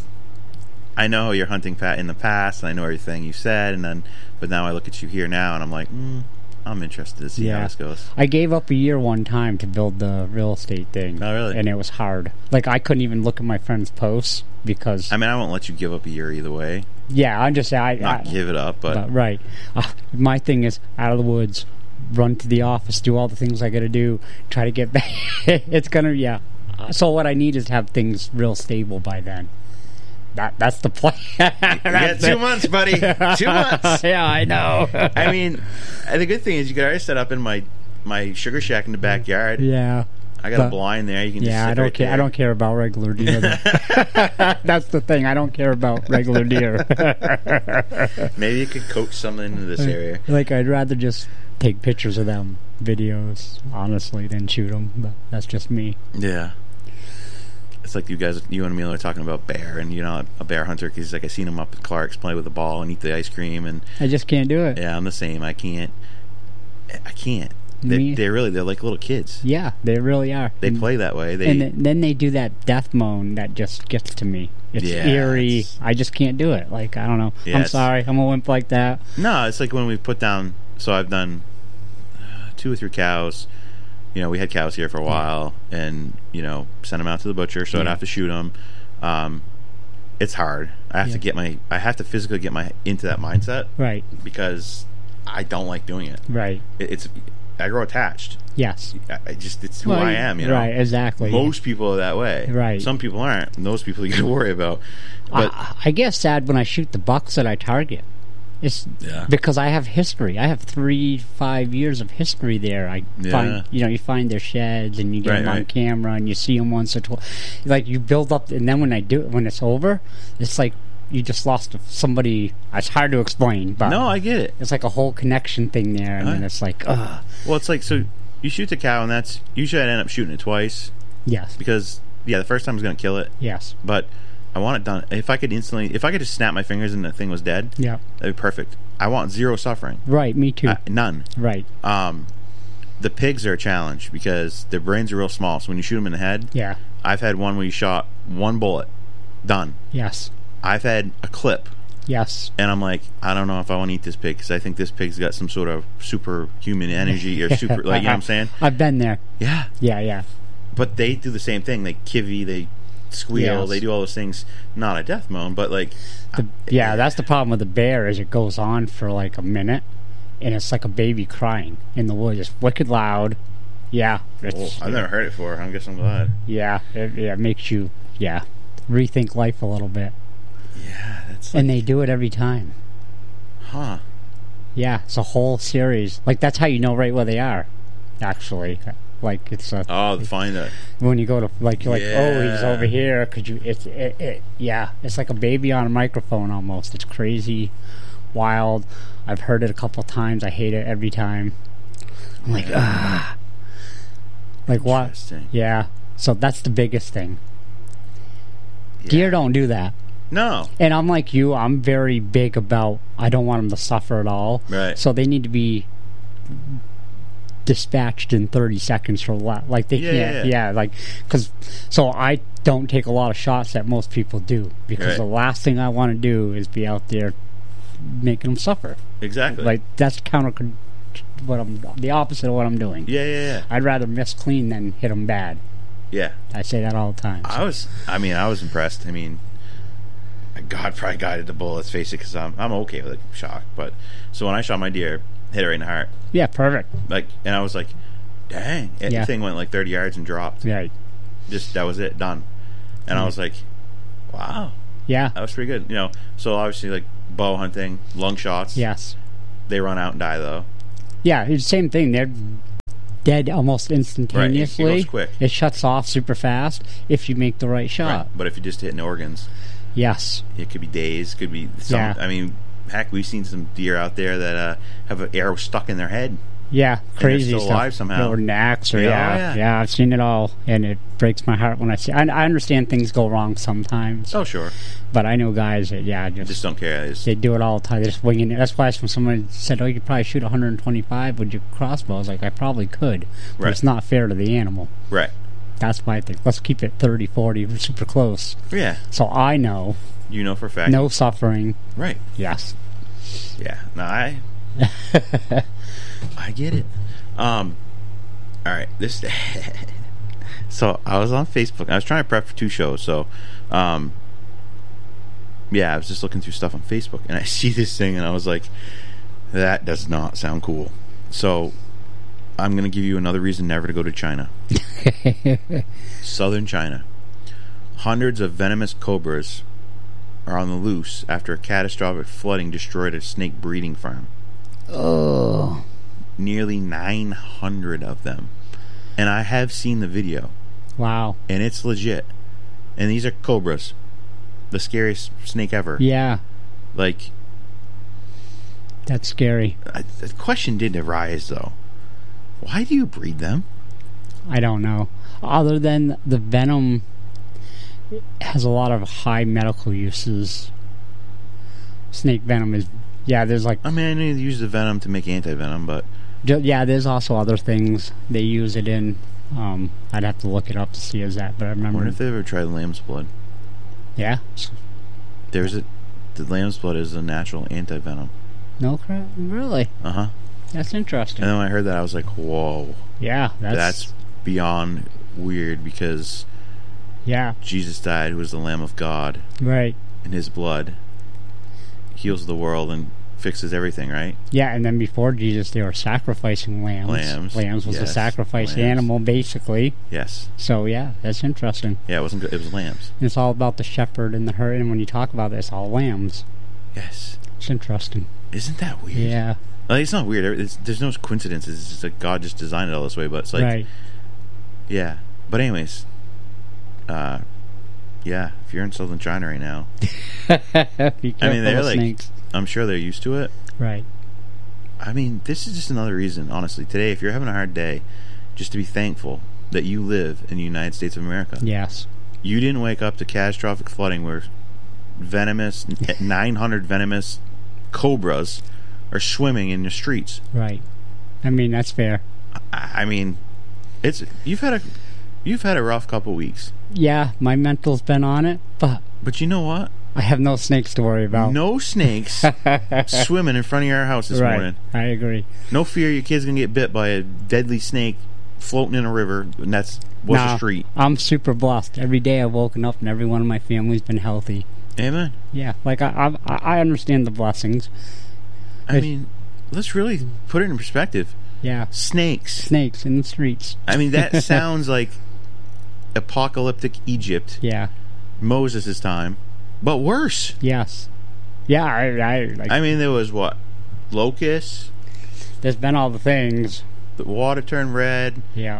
F: I know you're hunting pat in the past, and I know everything you said, and then but now I look at you here now, and I'm like, mm, I'm interested to see
G: Yeah.
F: how this goes.
G: I gave up a year one time to build the real estate thing.
F: Oh, really?
G: And it was hard. Like, I couldn't even look at my friends' posts because,
F: I mean, I won't let you give up a year either way.
G: yeah, I'm just, I,
F: Not
G: I
F: give it up, but,
G: but right. Uh, my thing is out of the woods, run to the office, do all the things I got to do, try to get back. It's gonna, yeah. So what I need is to have things real stable by then. That that's the plan.
F: You got two months, buddy. Two months.
G: Yeah, I know.
F: I mean, the good thing is you can already set up in my my sugar shack in the backyard.
G: Yeah.
F: I got
G: but,
F: a blind there. You can just
G: yeah,
F: sit
G: I don't
F: right
G: care.
F: there.
G: I don't care about regular deer. That's the thing. I don't care about regular deer.
F: Maybe you could coach something into this area.
G: Like I'd rather just take pictures of them, videos, honestly, than shoot them. But that's just me.
F: Yeah. It's like you guys, you and Emilio are talking about bear, and you know, a bear hunter. Because like I seen him up at Clark's play with the ball and eat the ice cream, and
G: I just can't do it.
F: yeah, I'm the same. I can't. I can't. They,
G: Me-
F: they're really they're like little kids.
G: Yeah, they really are.
F: They
G: and,
F: play that way. They
G: and th- then they do that death moan that just gets to me. It's
F: Yeah,
G: eerie.
F: it's-
G: I just can't do it. Like I don't know.
F: Yeah,
G: I'm
F: it's-
G: sorry. I'm a wimp like that.
F: no. It's like when we put down. So I've done uh, two or three cows. You know, we had cows here for a while, and you know, sent them out to the butcher, so I'd
G: Yeah.
F: have to shoot them. Um, it's hard. I have
G: Yeah.
F: to get my. I have to physically get my into that mindset
G: Right.
F: because I don't like doing it.
G: Right.
F: It it's. I grow attached.
G: Yes.
F: I, I just it's who
G: Well,
F: I am. You know,
G: Right. Exactly.
F: most people are that way.
G: Right.
F: Some people aren't. And those people you got to worry about. But
G: I, I get sad when I shoot the bucks that I target. It's
F: Yeah.
G: because I have history. I have three, five years of history there. I
F: Yeah.
G: find, you know, you find their sheds and you get
F: Right,
G: them on
F: right.
G: camera and you see them once or twice. Like you build up, and then when I do it, when it's over, it's like you just lost somebody. It's hard to explain, but
F: no, I get it.
G: it's like a whole connection thing there, and then
F: Right.
G: it's like, ugh.
F: Well, it's like so you shoot the cow, and that's usually I'd end up shooting it twice
G: Yes,
F: because yeah, the first time I was going to kill it,
G: yes,
F: but I want it done. If I could instantly, if I could just snap my fingers and the thing was dead,
G: yeah,
F: that'd be perfect. I want zero suffering,
G: right. Me too.
F: uh, none.
G: Right.
F: Um, the pigs are a challenge because their brains are real small. So when you shoot them in the head,
G: Yeah.
F: I've had one where you shot one bullet, done.
G: Yes.
F: I've had a clip.
G: Yes.
F: And I'm like, I don't know if I want to eat this pig because I think this pig's got some sort of superhuman energy or super, like, you know what I'm saying?
G: I've been there.
F: Yeah.
G: Yeah. Yeah.
F: But they do the same thing. They kivvy, they squeal,
G: Yes.
F: they do all those things. Not a death moan, but like,
G: The, yeah, that's the problem with the bear is it goes on for like a minute, and it's like a baby crying in the woods. It's wicked loud. Yeah,
F: oh,
G: it's,
F: I've never heard it before. I guess I'm glad.
G: yeah, it, yeah, it makes you yeah rethink life a little bit.
F: Yeah, that's like,
G: And they do it every time.
F: huh?
G: Yeah, it's a whole series. Like that's how you know right where they are. Actually, like it's a
F: Oh, find it.
G: when you go to like you're like oh he's
F: Yeah.
G: over here because you it's it, it yeah it's like a baby on a microphone almost. It's crazy, wild. I've heard it a couple times. I hate it every time. I'm like ah like what?
F: Interesting.
G: Yeah, so that's the biggest thing.
F: Yeah.
G: Deer don't do that,
F: No.
G: and I'm like you, I'm very big about I don't want them to suffer at all.
F: Right.
G: So they need to be dispatched in thirty seconds for a lot. Like they
F: Yeah,
G: can't,
F: yeah,
G: yeah,
F: yeah.
G: like because so I don't take a lot of shots that most people do because
F: Right.
G: the last thing I want to do is be out there making them suffer.
F: Exactly.
G: Like that's counter what I'm the opposite of what I'm doing.
F: yeah, yeah, yeah.
G: I'd rather miss clean than hit them bad.
F: Yeah.
G: I say that all the time.
F: I was. I mean, I was impressed. I mean, God probably guided the bull. Let's face it, because I'm I'm okay with a shock. But so when I shot my deer, hit it right in the heart,
G: Yeah, perfect.
F: like, and I was like, dang, and
G: Yeah.
F: the thing went like thirty yards and dropped.
G: Right.
F: Just that was it, done. And I was like, wow,
G: Yeah.
F: that was pretty good. You know, so obviously like bow hunting, lung shots.
G: Yes.
F: They run out and die though.
G: Yeah, it's the same thing. They're dead almost instantaneously.
F: Right, it goes quick.
G: It shuts off super fast if you make the right shot.
F: Right. But if you just hitting organs,
G: Yes.
F: it could be days, could be some.
G: Yeah.
F: I mean, heck, we've seen some deer out there that uh, have an arrow stuck in their head.
G: Yeah, crazy
F: still
G: stuff.
F: alive somehow.
G: Or necks, or
F: Yeah,
G: yeah,
F: oh,
G: yeah,
F: yeah.
G: I've seen it all, and it breaks my heart when I see. I, I understand things go wrong sometimes,
F: Oh, sure.
G: but I know guys that yeah,
F: I
G: just,
F: just don't care. It's,
G: they do it all the time. They're just winging it. That's why when someone said, "Oh, you could probably shoot one twenty-five with your crossbow," I was like, "I probably could, but
F: Right.
G: it's not fair to the animal."
F: right.
G: That's why I think let's keep it thirty, forty, super close.
F: Yeah.
G: So I know
F: You know for a fact.
G: no suffering.
F: Right.
G: Yes.
F: Yeah. No, I. I get it. Um. All right. This. So I was on Facebook. I was trying to prep for two shows. So, um. Yeah, I was just looking through stuff on Facebook, and I see this thing, and I was like, "That does not sound cool." So, I'm going to give you another reason never to go to China. Southern China. Hundreds of venomous cobras are on the loose after a catastrophic flooding destroyed a snake breeding farm.
G: Oh.
F: Nearly nine hundred of them. And I have seen the video.
G: Wow.
F: And it's legit. And these are cobras. The scariest snake ever.
G: Yeah.
F: Like...
G: That's scary.
F: I, the question did arise, though. Why do you breed them?
G: I don't know. Other than the venom has a lot of high medical uses. Snake venom is... Yeah, there's like...
F: I mean, I know they use the venom to make anti-venom, but...
G: Yeah, there's also other things they use it in. Um, I'd have to look it up to see is that, but I remember...
F: I wonder if they ever tried lamb's blood.
G: Yeah?
F: There's a... The lamb's blood is a natural anti-venom.
G: No crap? Really?
F: Uh-huh.
G: That's interesting.
F: And then when I heard that, I was like, whoa.
G: Yeah, that's...
F: That's beyond weird because...
G: Yeah.
F: Jesus died, who was the Lamb of God.
G: Right.
F: And his blood heals the world and fixes everything, right?
G: Yeah, and then before Jesus, they were sacrificing lambs.
F: Lambs.
G: Lambs was
F: yes.
G: a sacrifice
F: lambs.
G: animal, basically.
F: Yes.
G: So, yeah, that's interesting.
F: Yeah, it wasn't good. It was lambs.
G: And it's all about the shepherd and the herd, and when you talk about this, all lambs.
F: Yes.
G: It's interesting.
F: Isn't that weird?
G: Yeah.
F: Like, it's not weird. It's, there's no coincidences. It's just like God just designed it all this way, but it's like...
G: Right.
F: Yeah. But anyways... Uh, yeah, if you're in southern China right now...
G: Be careful
F: I mean, they're
G: with
F: like...
G: snakes.
F: I'm sure they're used to it.
G: Right.
F: I mean, this is just another reason, honestly. Today, if you're having a hard day, just to be thankful that you live in the United States of America.
G: Yes.
F: You didn't wake up to catastrophic flooding where venomous, nine hundred venomous cobras are swimming in the streets.
G: Right. I mean, that's fair.
F: I, I mean, it's you've had a you've had a rough couple weeks.
G: Yeah, my mental's been on it, but
F: But you know what?
G: I have no snakes to worry about.
F: No snakes swimming in front of your house this
G: right.
F: morning.
G: I agree.
F: No fear your kid's gonna get bit by a deadly snake floating in a river, and that's what's
G: Nah,
F: the street.
G: I'm super blessed. Every day I've woken up and every one of my family's been healthy.
F: Amen.
G: Yeah, like I I, I understand the blessings.
F: I
G: If-
F: mean, let's really put it in perspective.
G: Yeah,
F: Snakes.
G: snakes in the streets.
F: I mean, that sounds like apocalyptic Egypt,
G: Yeah.
F: Moses' time, but worse.
G: Yes. Yeah. I. I like.
F: I mean, there was what? Locusts.
G: There's been all the things.
F: The water turned red.
G: Yeah.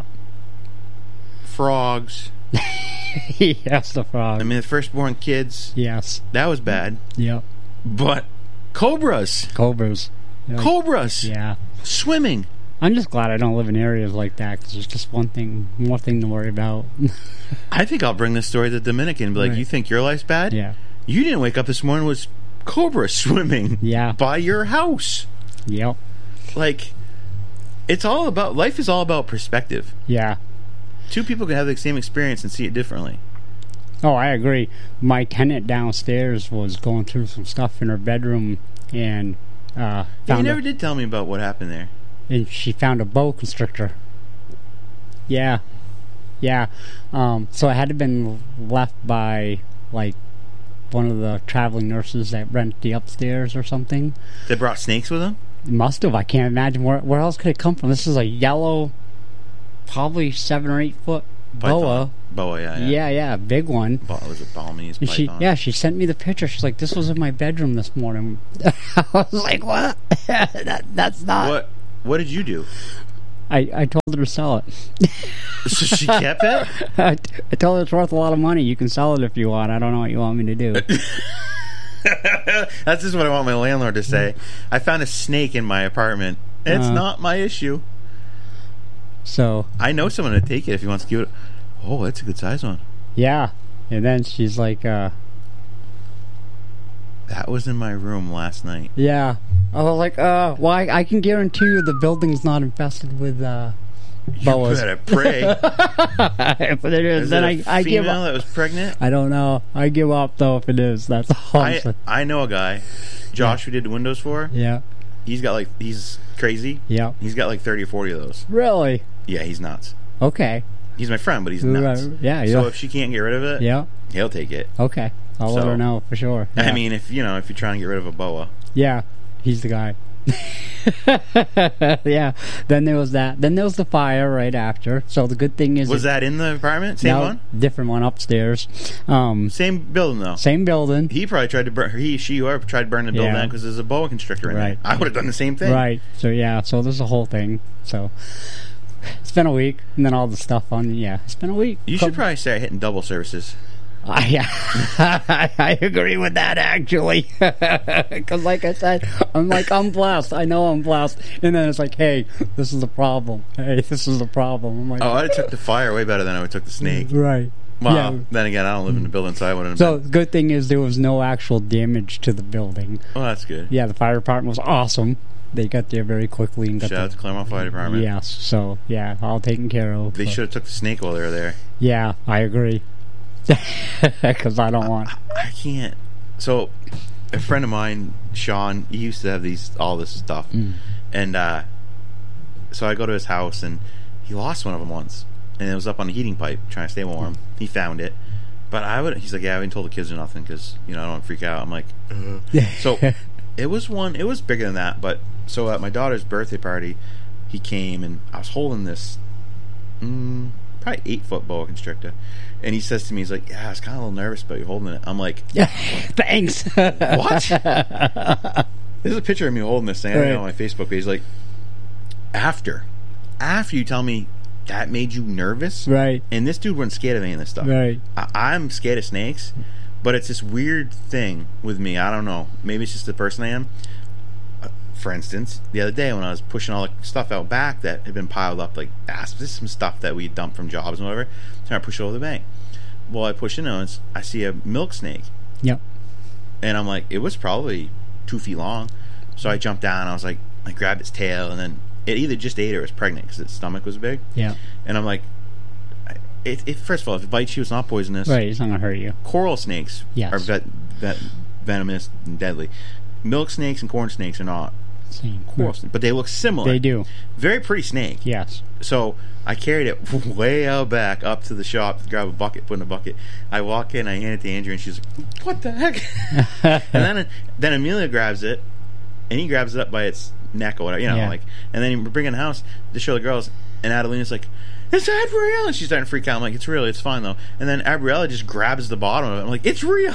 F: Frogs.
G: Yes, the frog.
F: I mean, the firstborn kids.
G: Yes.
F: That was bad.
G: Yep.
F: But cobras.
G: Cobras. Like,
F: Cobras.
G: yeah.
F: Swimming.
G: I'm just glad I don't live in areas like that because there's just one thing, more thing to worry about.
F: I think I'll bring this story to the Dominican and be like,
G: Right.
F: you think your life's bad?
G: Yeah.
F: You didn't wake up this morning with cobras swimming
G: Yeah.
F: by your house.
G: Yep.
F: Like, it's all about, life is all about perspective.
G: Yeah.
F: Two people can have the same experience and see it differently.
G: Oh, I agree. My tenant downstairs was going through some stuff in her bedroom and uh,
F: Yeah, you
G: found
F: never
G: a,
F: did tell me about what happened there.
G: and she found a boa constrictor. Yeah. Yeah. Um, so it had to been left by like one of the traveling nurses that rent the upstairs or something.
F: They brought snakes with them?
G: It must have. I can't imagine where where else could it come from. This is a yellow, probably seven or eight foot boa.
F: Python. Boa, yeah, yeah.
G: Yeah, yeah, big one.
F: Bo- was it Balinese
G: And she,
F: python?
G: yeah, she sent me the picture. She's like, "This was in my bedroom this morning." I was like, "What? that, that's not."
F: What What did you do?
G: I, I told her to sell it.
F: So she kept it?
G: I, I told her it's worth a lot of money. You can sell it if you want. I don't know what you want me to do.
F: That's just what I want my landlord to say. I found a snake in my apartment. It's
G: Uh.
F: not my issue.
G: So
F: I know someone to take it if he wants to give it. Oh, that's a good size one.
G: yeah, and then she's like, uh,
F: That was in my room last night.
G: "Yeah." I was like, "Uh, well, I, I can guarantee you the building's not infested with uh, boas."
F: You better pray.
G: But it is.
F: Is
G: Then
F: it a
G: I, I give
F: female
G: up.
F: that was pregnant?
G: I don't know. I give up though if it is. That's all. I'm
F: I,
G: saying.
F: I know a guy, Josh, who did the windows for.
G: Yeah.
F: He's got like, he's crazy.
G: Yeah.
F: He's got like thirty or forty of those.
G: Really?
F: Yeah, he's nuts.
G: Okay.
F: He's my friend, but he's nuts.
G: Right. Yeah.
F: So
G: Yeah.
F: if she can't get rid of it,
G: Yeah.
F: he'll take it.
G: Okay. I'll let
F: So-
G: her know for sure.
F: I
G: Yeah.
F: mean, if you know, if you're trying to get rid of a boa,
G: Yeah. He's the guy. Yeah. Then there was that. Then there was the fire right after. So the good thing is,
F: Was
G: it,
F: that in the apartment? Same
G: no,
F: one?
G: different one upstairs. Um,
F: Same building, though.
G: same building.
F: He probably tried to burn, he, she, whoever tried to burn the building
G: Yeah.
F: down because there's a boa constrictor in
G: Right.
F: there. I would have done the same thing.
G: Right. So yeah. So there's a whole thing. So it's been a week, and then all the stuff on. Yeah, it's been a week.
F: You
G: Couple-
F: should probably start hitting double services.
G: Uh, yeah, I agree with that actually. Because, like I said, I'm like I'm blessed. I know I'm blessed, and then it's like, hey, this is the problem. Hey, this is the problem. I'm like,
F: Oh, I took the fire way better than I would took the snake.
G: right.
F: Well,
G: Yeah.
F: then again, I don't live in the building, so I wouldn't have
G: So
F: been.
G: the good thing is there was no actual damage to the building.
F: Well, that's good.
G: Yeah, the fire department was awesome. They got there very quickly and got
F: Shout out
G: the,
F: to Claremont Fire Department.
G: yes. So yeah, all taken care of.
F: They
G: but-
F: should have took the snake while they were there.
G: Yeah, I agree. Because I don't want.
F: I can't. So, a friend of mine, Sean, he used to have these all this stuff,
G: Mm.
F: and uh, so I go to his house, and he lost one of them once, and it was up on the heating pipe, trying to stay warm. He found it, but I would. He's like, "Yeah, I haven't told the kids or nothing because you know I don't want to freak out." I'm like, uh. so it was one. It was bigger than that, but so at my daughter's birthday party, he came, and I was holding this. Mm, Probably eight foot boa constrictor, and he says to me, he's like, "Yeah, I was kind of a little nervous about you holding it." I'm like,
G: Thanks.
F: "What?" There's a picture of me holding this thing. I don't
G: Right.
F: know on my Facebook page. Like, after, after you tell me that made you nervous,
G: Right.
F: and this dude wasn't scared of any of this stuff.
G: Right.
F: I, I'm scared of snakes, but it's this weird thing with me. I don't know. Maybe it's just the person I am. Uh, For instance, the other day when I was pushing all the stuff out back that had been piled up, like asps, this is some stuff that we dumped from jobs and whatever, trying to push it over the bank. Well, I push in and I see a milk snake,
G: Yep.
F: and I'm like, it was probably two feet long. So I jumped down. I was like, I grabbed its tail, and then it either just ate or it was pregnant because its stomach was big.
G: Yeah.
F: And I'm like, it, it, first of all, if it bites you, it's not poisonous.
G: Right. It's not gonna hurt you.
F: Coral snakes
G: Yes.
F: are vet, vet, venomous and deadly. Milk snakes and corn snakes are not.
G: Same.
F: Coral snakes, but they look similar.
G: They do.
F: Very pretty snake.
G: Yes.
F: So I carried it way out back up to the shop to grab a bucket, put in a bucket. I walk in, I hand it to Andrew, and she's like, "What the heck?" and then then Amelia grabs it, and he grabs it up by its neck or whatever, you know,
G: Yeah.
F: like. And then we bring it in the house to show the girls, and Adelina's like, "Is that real?" And she's starting to freak out. I'm like, "It's real. It's fine though." And then Abriella just grabs the bottom of it. I'm like, "It's real."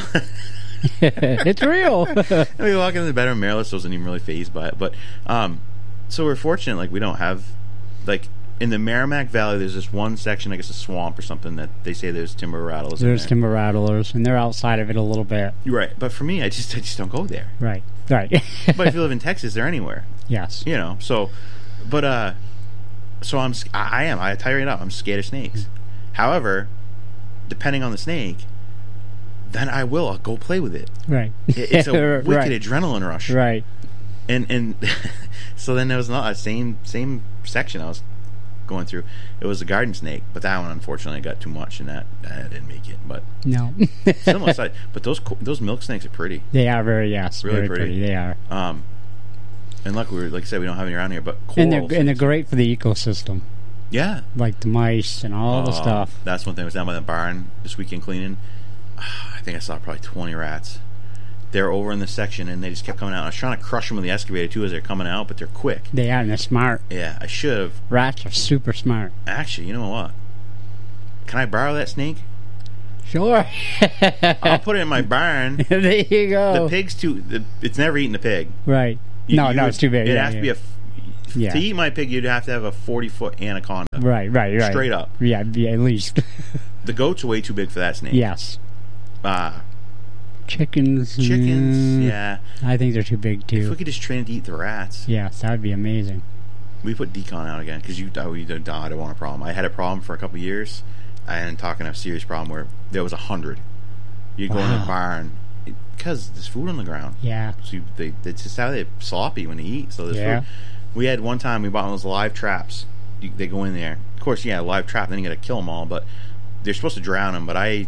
G: It's real.
F: And we walk into the bedroom. Marilyn wasn't even really fazed by it, but um, so we're fortunate. Like we don't have like. In the Merrimack Valley, there's this one section, I guess a swamp or something, that they say there's timber rattlers in
G: There's
F: there.
G: timber rattlers, and they're outside of it a little bit.
F: You're right. But for me, I just I just don't go there.
G: Right. Right.
F: But if you live in Texas, they're anywhere.
G: Yes.
F: You know, so, but, uh, so I'm, s- I I am, I tire it up. I'm scared of snakes. However, depending on the snake, then I will, I'll go play with it.
G: Right.
F: It- It's a
G: Right.
F: wicked adrenaline rush.
G: Right.
F: And, and so then there was not a same, same section I was going through. It was a garden snake, but that one unfortunately got too much, and that I didn't make it. But
G: No.
F: similar size. But those co- those milk snakes are pretty.
G: They are very yes,
F: Really
G: very
F: pretty.
G: pretty. They are,
F: Um, and luckily, like I said, we don't have any around here. But coral
G: and they're and they're
F: snakes-
G: great for the ecosystem,
F: yeah,
G: like the mice and all the
F: Oh,
G: stuff.
F: That's one thing. I was down by the barn this weekend cleaning. I think I saw probably twenty rats. They're over in the section, and they just kept coming out. I was trying to crush them with the excavator too as they're coming out, but they're quick.
G: They are, and they're smart.
F: Yeah, I should have.
G: Rats are super smart.
F: Actually, you know what? Can I borrow that snake?
G: Sure.
F: I'll put it in my barn.
G: There you go.
F: The pig's too. The, it's never eaten the pig.
G: Right.
F: You-
G: no,
F: you
G: no,
F: would-
G: it's too big.
F: It
G: yeah,
F: has
G: yeah.
F: to be a. f-
G: Yeah.
F: To eat my pig, you'd have to have a forty foot anaconda.
G: Right, right, right.
F: Straight up.
G: Yeah, yeah at least.
F: The goats are way too big for that snake.
G: Yes.
F: Uh,
G: Chickens.
F: chickens.
G: mm,
F: Yeah.
G: I think they're too big
F: If
G: too.
F: we could just train it to eat the rats.
G: Yes, that would be amazing.
F: We put decon out again because you oh, you don't, I don't want a problem. I had a problem for a couple of years, and talking a serious problem where there was a hundred. You go in the
G: Wow.
F: barn because there's food on the ground.
G: Yeah.
F: So you, they, it's just how they're sloppy when they eat. So there's
G: Yeah.
F: food. We had one time we bought one of those live traps. You, they go in there. Of course, yeah, live trap. Then you got to kill them all, but they're supposed to drown them. But I,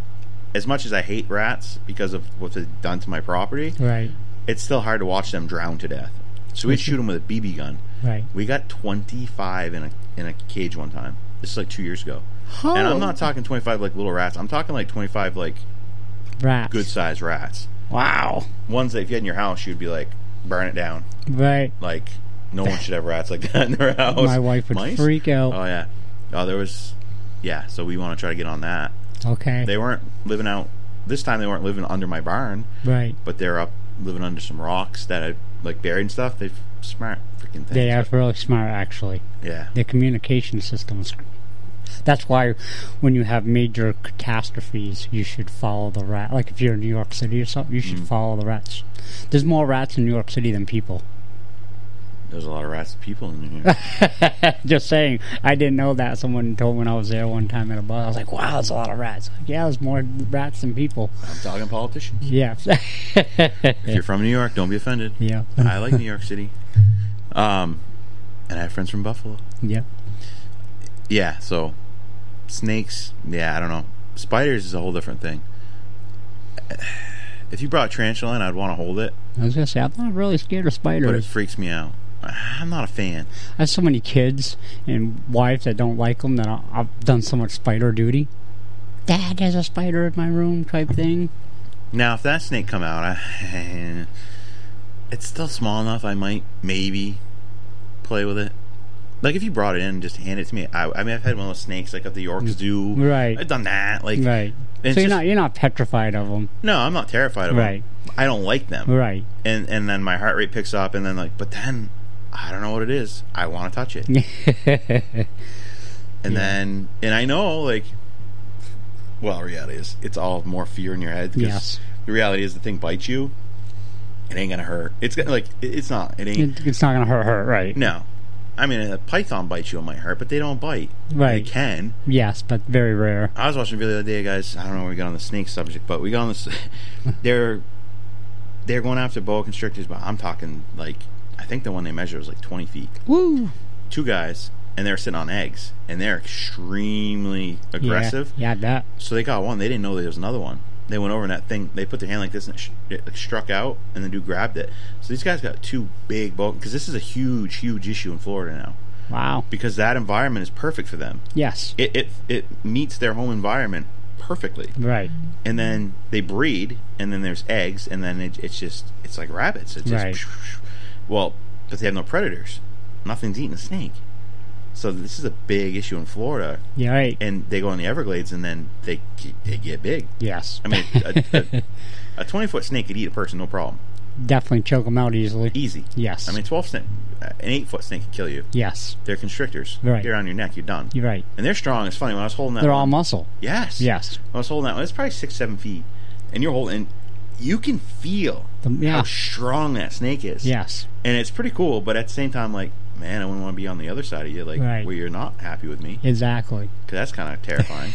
F: as much as I hate rats because of what they've done to my property,
G: Right.
F: it's still hard to watch them drown to death. So we'd shoot them with a B B gun.
G: Right.
F: We got twenty-five in a in a cage one time. This is like two years ago.
G: Oh.
F: And I'm not talking twenty-five like little rats. I'm talking like twenty-five like
G: Rats.
F: good sized rats.
G: Wow.
F: Ones that if you had in your house, you'd be like, burn it down.
G: Right.
F: Like, no one should have rats like that in their house.
G: My wife would
F: Mice?
G: freak out.
F: Oh, yeah. Oh, there was... Yeah, so we want to try to get on that.
G: Okay.
F: They weren't living out... This time they weren't living under my barn.
G: Right.
F: But they're up living under some rocks that I, like, buried and stuff. They're smart freaking things.
G: They are really smart, actually.
F: Yeah.
G: Their communication systems. That's why when you have major catastrophes, you should follow the rat. Like if you're in New York City or something, you should
F: Mm.
G: follow the rats. There's more rats in New York City than people.
F: There's a lot of rats and people in here.
G: Just saying. I didn't know that. Someone told me when I was there one time at a bar. I was like, wow, there's a lot of rats. Like, yeah, there's more rats than people.
F: I'm talking politicians.
G: Yeah.
F: If you're from New York, don't be offended.
G: Yeah.
F: I like New York City. Um, and I have friends from Buffalo.
G: Yeah.
F: Yeah, so snakes, yeah, I don't know. Spiders is a whole different thing. If you brought a tarantula in, I'd want to hold it,
G: I was going to say, I'm not really scared of
F: but it
G: spiders.
F: freaks me out. I'm not a fan.
G: I have so many kids and wives that don't like them that I- I've done so much spider duty. Dad, there's a spider in my room type thing.
F: Now, if that snake come out, I, it's still small enough. I might maybe play with it. Like if you brought it in and just hand it to me. I, I mean, I've had one of those snakes like at the York Zoo.
G: Right.
F: I've done that. Like,
G: Right.
F: it's
G: So you're
F: just-
G: not you're not petrified of them.
F: no, I'm not terrified of
G: Right.
F: them. I don't like them.
G: Right.
F: And and then my heart rate picks up, and then like, but then I don't know what it is. I want to touch it. And then, and I know, like, well, reality is, it's all more fear in your head. Because
G: Yes.
F: the reality is, the thing bites you, it ain't gonna hurt. It's gonna, like, it- it's not. It ain't.
G: It- it's not going to hurt her, right?
F: No. I mean, a python bites you, it might hurt, but they don't bite.
G: Right.
F: They can.
G: Yes, but very rare.
F: I was watching a video the other day, guys. I don't know where we got on the snake subject, but we got on this. they're they're going after boa constrictors, but I'm talking like, I think the one they measured was like twenty feet.
G: Woo!
F: Two guys, and they're sitting on eggs, and they're extremely aggressive.
G: Yeah, yeah, that.
F: So they got one. They didn't know there was another one. They went over and that thing. They put their hand like this and it, sh- it like, struck out, and the dude grabbed it. So these guys got two big boa, because this is a huge, huge issue in Florida now.
G: Wow.
F: Because that environment is perfect for them.
G: Yes.
F: It it it meets their home environment perfectly.
G: Right.
F: And then they breed, and then there's eggs, and then it, it's just it's like rabbits. It's just
G: Right.
F: well, but they have no predators. Nothing's eating a snake. So this is a big issue in Florida,
G: Yeah, right.
F: and they go in the Everglades, and then they they get big.
G: Yes.
F: I mean, a, a, a twenty foot snake could eat a person, no problem,
G: Definitely choke them out easily.
F: easy.
G: Yes.
F: I mean, twelve snake, an eight foot snake could kill you.
G: Yes.
F: They're constrictors.
G: Right.
F: They're on your neck. You're done.
G: You're right.
F: And they're strong. It's funny when I was holding that.
G: They're all
F: one,
G: muscle.
F: Yes.
G: Yes.
F: I was holding that one. It's probably six, seven feet, and you're holding. And you can feel
G: The- yeah.
F: how strong that snake is.
G: Yes.
F: And it's pretty cool, but at the same time, like, man, I wouldn't want to be on the other side of you, like,
G: Right.
F: where you're not happy with me,
G: Exactly.
F: because that's kind of terrifying.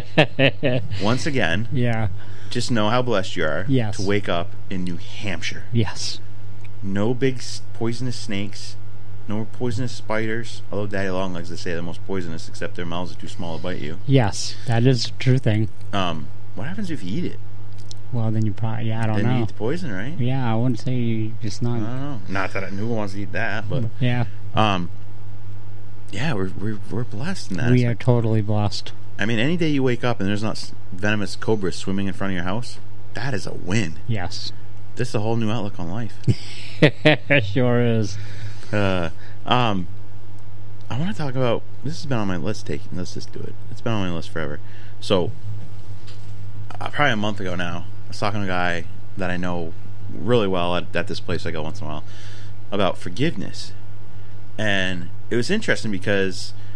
F: Once again,
G: Yeah.
F: just know how blessed you are
G: Yes.
F: to wake up in New Hampshire.
G: Yes.
F: No big s- poisonous snakes, no poisonous spiders. Although daddy longlegs, they say, are the most poisonous, except their mouths are too small to bite you.
G: Yes. That is a true thing.
F: Um, what happens if you eat it?
G: Well, then you probably, yeah, I don't
F: Then you
G: know.
F: eat the poison, right?
G: Yeah, I wouldn't say you just
F: I
G: not.
F: don't know. Not that I knew who wants to eat that, but
G: Yeah.
F: um, yeah, we're we're we're blessed in that.
G: We are
F: aspect.
G: totally blessed.
F: I mean, any day you wake up and there's not s- venomous cobras swimming in front of your house, that is a win.
G: Yes.
F: This is a whole new outlook on life.
G: Sure is.
F: uh, um, I want to talk about. This has been on my list. Taking let's just do it. It's been on my list forever. So, uh, probably a month ago now, I was talking to a guy that I know really well at, at this place I go once in a while about forgiveness, and it was interesting because